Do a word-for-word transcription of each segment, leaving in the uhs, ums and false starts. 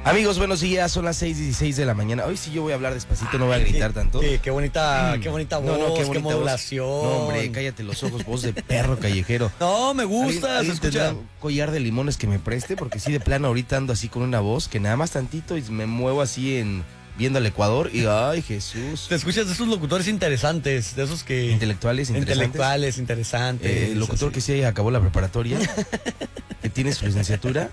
Amigos, buenos días, son las seis dieciséis de la mañana. Hoy sí yo voy a hablar despacito, no voy a gritar sí, tanto. Sí, qué bonita, qué bonita voz, no, no, qué, bonita qué modulación. Voz. No, hombre, cállate los ojos, voz de perro callejero. No, me gusta, ¿Alguien, se escucha. ¿alguien un collar de limones que me preste? Porque sí, de plano ahorita ando así con una voz que nada más tantito y me muevo así en viendo al Ecuador y ay, Jesús. Te escuchas de esos locutores interesantes, de esos que... Intelectuales, interesantes. Intelectuales, interesantes. Eh, el locutor así. que sí acabó la preparatoria, que tiene su licenciatura,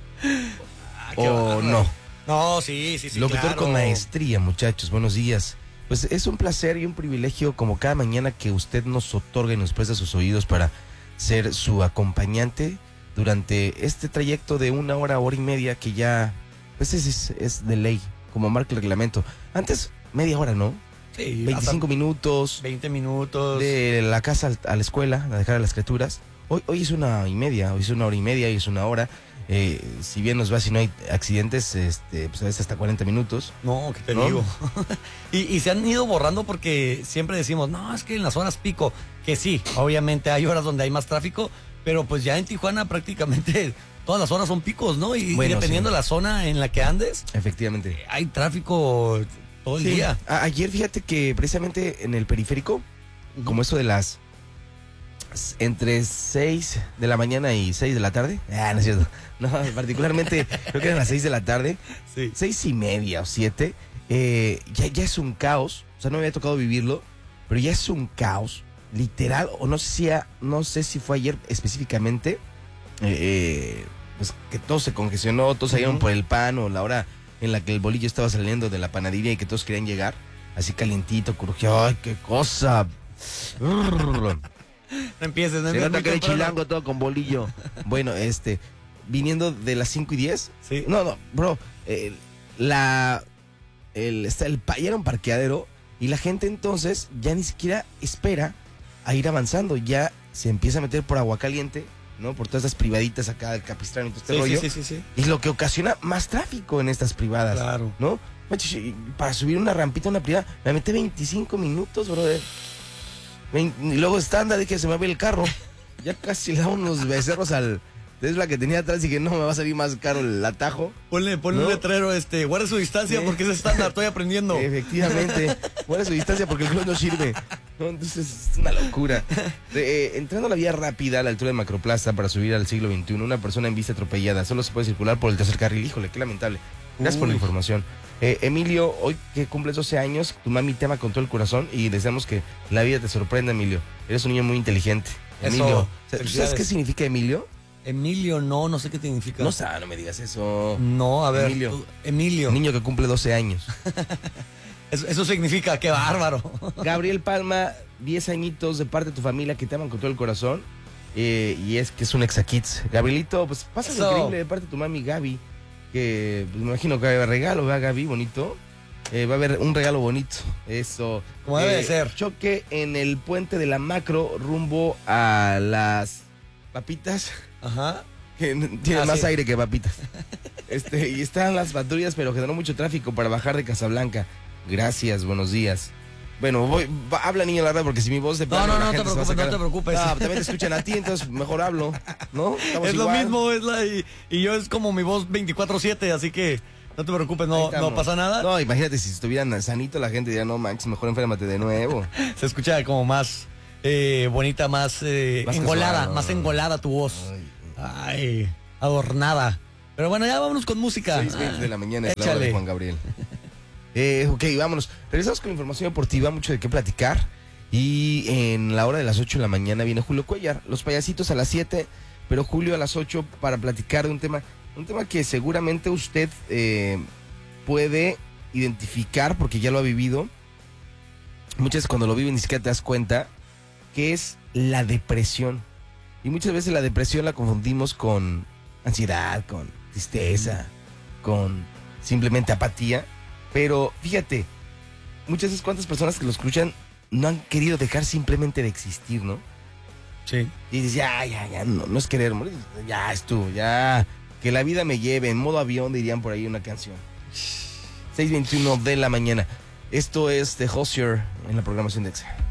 Ah, o bárbaro. no. No, sí, sí, sí, Locutor claro. con maestría, muchachos, buenos días. Pues es un placer y un privilegio como cada mañana que usted nos otorga y nos presta sus oídos para ser su acompañante durante este trayecto de una hora, hora y media que ya, pues es, es, es de ley, como marca el reglamento. Antes, media hora, ¿no? Sí, veinticinco minutos. veinte minutos. De la casa a la escuela, a dejar a las criaturas. Hoy, hoy es una y media, hoy es una hora y media, hoy es una hora. Eh, si bien nos va, si no hay accidentes, este, pues a veces hasta cuarenta minutos. No, ¿qué te ¿No? digo? y, y se han ido borrando porque siempre decimos, no, es que en las horas pico, que sí, obviamente hay horas donde hay más tráfico, pero pues ya en Tijuana prácticamente todas las horas son picos, ¿no? Y, Bueno, y dependiendo sí. de la zona en la que andes, Efectivamente. hay tráfico todo el Sí. día. A- ayer fíjate que precisamente en el periférico, como eso de las s- entre seis de la mañana y seis de la tarde. Ah, no es cierto. No, particularmente creo que eran las seis de la tarde, Sí. seis y media o siete. Eh, ya, ya es un caos. O sea, no me había tocado vivirlo, pero ya es un caos. Literal, o no sé si, a- no sé si fue ayer específicamente, eh, eh, pues que todo se congestionó, todos salieron Ujú. por el pan o la hora en la que el bolillo estaba saliendo de la panadería y que todos querían llegar, así calientito, crujió, ¡ay, qué cosa! No empieces, no Se empieces. nota muy que eres temprano. chilango todo con bolillo. Bueno, este, viniendo de las cinco y diez, Sí. no, no, bro, eh, la, el, está el, pa- ya era un parqueadero y la gente entonces ya ni siquiera espera a ir avanzando, ya se empieza a meter por agua caliente, ¿no? Por todas estas privaditas acá del Capistrán y todo este Sí, rollo. sí, sí, sí, sí. Y lo que ocasiona más tráfico en estas privadas, Claro. ¿no? Manches, y para subir una rampita a una privada, me metí veinticinco minutos, brother. Vein- y luego estándar, dije, se me ve el carro. Ya casi le da unos becerros al Tesla que tenía atrás y que no me va a salir más caro el atajo. Ponle, ponle un ¿No? letrero, este, guarda su distancia Sí. porque es estándar, estoy aprendiendo. Efectivamente. ¿Cuál es su distancia? Porque el club no sirve. ¿No? Entonces es una locura. Eh, entrando a la vía rápida a la altura de Macroplaza para subir al siglo veintiuno, una persona en vista atropellada. Solo se puede circular por el tercer carril. Híjole, qué lamentable. Gracias por la Uy. información. Eh, Emilio, hoy que cumples doce años, tu mami te ama con todo el corazón y deseamos que la vida te sorprenda, Emilio. Eres un niño muy inteligente. Eso, Emilio. ¿Sabes- ¿Sabes felicidades. qué significa Emilio? Emilio, no, no sé qué significa. No, sa- no me digas eso. No, a ver. Emilio. tú- Emilio. Niño que cumple doce años. Eso, eso significa, qué bárbaro. Gabriel Palma, diez añitos de parte de tu familia que te aman con todo el corazón. eh, y es que es un exakids. Gabrielito, pues pasa Eso. increíble de parte de tu mami Gaby. Que pues, me imagino que va a haber regalo, ¿verdad, Gaby? Bonito. Eh, va a haber un regalo bonito. Eso. Como debe de ser. Choque en el puente de la Macro rumbo a las papitas. Ajá. Que tienen Ah, más sí. aire que papitas. Este, y están las patrullas, pero generó mucho tráfico para bajar de Casablanca. Gracias, buenos días. Bueno, voy, va- habla niño la verdad, porque si mi voz de No, plano, no, la no te gente se va a preocupes, no sacar- te preocupes. No, también te escuchan a ti, entonces mejor hablo, ¿no? Estamos Es lo igual. mismo, es la, y, y yo es como mi voz veinticuatro siete, así que no te preocupes, Ahí no, estamos. no pasa nada. No, imagínate si estuvieran sanito, la gente diría, no, Max, mejor enférmate de nuevo. Se escucha como más eh, bonita, más, eh, Más engolada, casual, ¿no? más engolada tu voz. Ay, adornada. Pero bueno, ya vámonos con música. seis veinte de la mañana es la hora Échale. de Juan Gabriel. Eh, ok, vámonos. Regresamos con información deportiva, mucho de qué platicar. Y en la hora de las ocho de la mañana viene Julio Cuellar. Los payasitos a las siete, pero Julio a las ocho para platicar de un tema, un tema que seguramente usted eh, puede identificar porque ya lo ha vivido. Muchas veces cuando lo vive ni siquiera te das cuenta que es la depresión. Y muchas veces la depresión la confundimos con ansiedad, con tristeza, con simplemente apatía. Pero fíjate, muchas veces cuántas personas que lo escuchan no han querido dejar simplemente de existir, ¿no? Sí. Y dices, ya, ya, ya, no, no es querer morir, ya estuvo, ya, que la vida me lleve, en modo avión dirían por ahí una canción. seis veintiuno de la mañana. Esto es The Hozier en la programación de Exa.